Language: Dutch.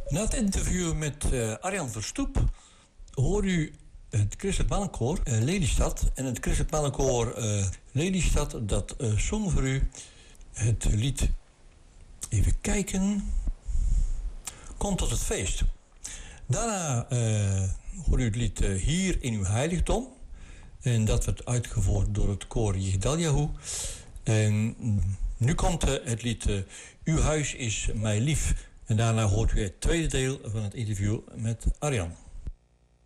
Na het interview met Arjan Verstoep hoor u het Christelijk Mannenkoor Lelystad. En het Christelijk Mannenkoor Lelystad dat zong voor u het lied, even kijken, Kom tot het feest. Daarna hoor u het lied Hier in uw heiligdom. En dat werd uitgevoerd door het koor Yigdalyahu. En nu komt het lied Uw huis is mij lief. En daarna hoort u het tweede deel van het interview met Arjan.